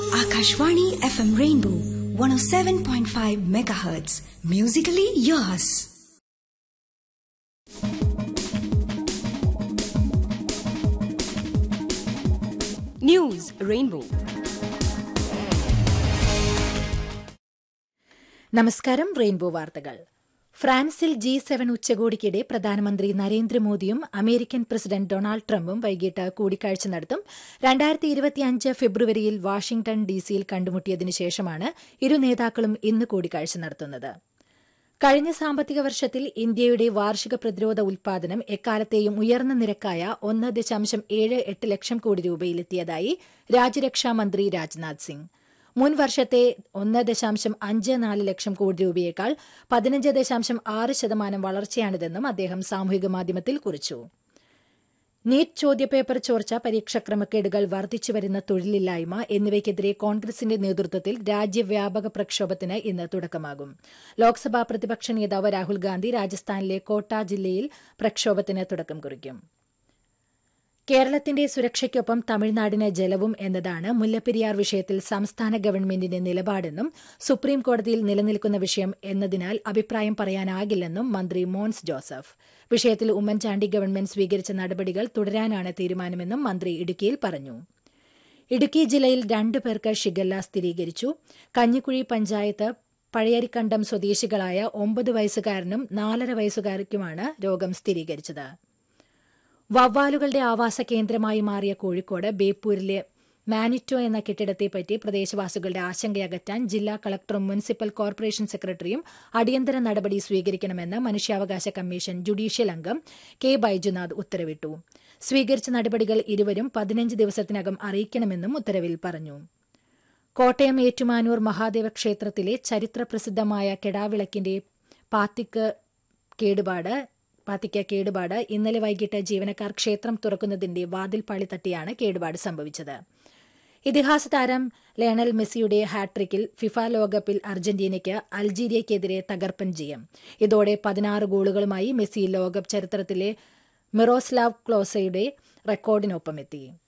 Akashvani FM Rainbow 107.5 megahertz. Musically yours. News Rainbow. നമസ്കാരം. Rainbow വാർത്തകൾ. ഫ്രാൻസിൽ G7 ഉച്ചകോടിക്കിടെ പ്രധാനമന്ത്രി നരേന്ദ്രമോദിയും അമേരിക്കൻ പ്രസിഡന്റ് ഡൊണാൾഡ് ട്രംപും വൈകിട്ട് കൂടിക്കാഴ്ച നടത്തും. 2025 ഫെബ്രുവരിയിൽ വാഷിംഗ്ടൺ ഡിസിയിൽ കണ്ടുമുട്ടിയതിനു ശേഷമാണ് ഇരു നേതാക്കളും ഇന്ന് കൂടിക്കാഴ്ച നടത്തുന്നത്. കഴിഞ്ഞ സാമ്പത്തിക വർഷത്തിൽ ഇന്ത്യയുടെ വാർഷിക പ്രതിരോധ ഉൽപാദനം എക്കാലത്തെയും ഉയർന്ന നിരക്കായ 1.78 ലക്ഷം കോടി രൂപയിലെത്തിയതായി രാജ്യരക്ഷാമന്ത്രി രാജ്നാഥ് സിംഗ്. മുൻ വർഷത്തെ 1.54 ലക്ഷം കോടി രൂപയേക്കാൾ 15.6% വളർച്ചയാണിതെന്നും അദ്ദേഹം സാമൂഹിക മാധ്യമത്തിൽ കുറിച്ചു. നീറ്റ് ചോദ്യപേപ്പർ ചോർച്ച, പരീക്ഷാക്രമക്കേടുകൾ, വർദ്ധിച്ചുവരുന്ന തൊഴിലില്ലായ്മ എന്നിവയ്ക്കെതിരെ കോൺഗ്രസിന്റെ നേതൃത്വത്തിൽ രാജ്യവ്യാപക പ്രക്ഷോഭത്തിന് ഇന്ന് തുടക്കമാകും. ലോക്സഭാ പ്രതിപക്ഷ നേതാവ് രാഹുൽ ഗാന്ധി രാജസ്ഥാനിലെ കോട്ട ജില്ലയിൽ പ്രക്ഷോഭത്തിന് തുടക്കം കുറിക്കും. കേരളത്തിന്റെ സുരക്ഷയ്ക്കൊപ്പം തമിഴ്നാടിന് ജലവും എന്നതാണ് മുല്ലപ്പെരിയാർ വിഷയത്തിൽ സംസ്ഥാന ഗവൺമെന്റിന്റെ നിലപാടെന്നും സുപ്രീംകോടതിയിൽ നിലനിൽക്കുന്ന വിഷയം എന്നതിനാൽ അഭിപ്രായം പറയാനാകില്ലെന്നും മന്ത്രി മോൻസ് ജോസഫ്. വിഷയത്തിൽ ഉമ്മൻചാണ്ടി ഗവൺമെന്റ് സ്വീകരിച്ച നടപടികൾ തുടരാനാണ് തീരുമാനമെന്നും മന്ത്രി ഇടുക്കിയിൽ പറഞ്ഞു. ഇടുക്കി ജില്ലയിൽ 2 പേർക്ക് ഷിഗല്ല സ്ഥിരീകരിച്ചു. കഞ്ഞിക്കുഴി പഞ്ചായത്ത് പഴയരിക്കണ്ടം സ്വദേശികളായ 9 വയസ്സുകാരനും 4.5 വയസ്സുകാരിക്കുമാണ് രോഗം സ്ഥിരീകരിച്ചത്. വവ്വാലുകളുടെ ആവാസ കേന്ദ്രമായി മാറിയ കോഴിക്കോട് ബേപ്പൂരിലെ മാനിറ്റോ എന്ന കെട്ടിടത്തെപ്പറ്റി പ്രദേശവാസികളുടെ ആശങ്കയകറ്റാൻ ജില്ലാ കളക്ടറും മുനിസിപ്പൽ കോർപ്പറേഷൻ സെക്രട്ടറിയും അടിയന്തര നടപടി സ്വീകരിക്കണമെന്ന് മനുഷ്യാവകാശ കമ്മീഷൻ ജുഡീഷ്യൽ അംഗം കെ ബൈജുനാഥ് ഉത്തരവിട്ടു. സ്വീകരിച്ച നടപടികൾ ഇരുവരും 15 ദിവസത്തിനകം അറിയിക്കണമെന്നും ഉത്തരവിൽ പറഞ്ഞു. കോട്ടയം ഏറ്റുമാനൂർ മഹാദേവ ക്ഷേത്രത്തിലെ ചരിത്രപ്രസിദ്ധമായ കെടാവിളക്കിന്റെ പാത്തിക്ക് കേടുപാട് ഇന്നലെ വൈകിട്ട് ജീവനക്കാർ ക്ഷേത്രം തുറക്കുന്നതിന്റെ വാതിൽപ്പാളി തട്ടിയാണ് കേടുപാട് സംഭവിച്ചത്. ഇതിഹാസ താരം ലയണൽ മെസ്സിയുടെ ഹാട്രിക്കിൽ ഫിഫ ലോകകപ്പിൽ അർജന്റീനയ്ക്ക് അൾജീരിയയ്ക്കെതിരെ തകർപ്പൻ ജയം. ഇതോടെ 16 ഗോളുകളുമായി മെസ്സി ലോകകപ്പ് ചരിത്രത്തിലെ മിറോസ്ലാവ് ക്ലോസയുടെ റെക്കോർഡിനൊപ്പമെത്തി.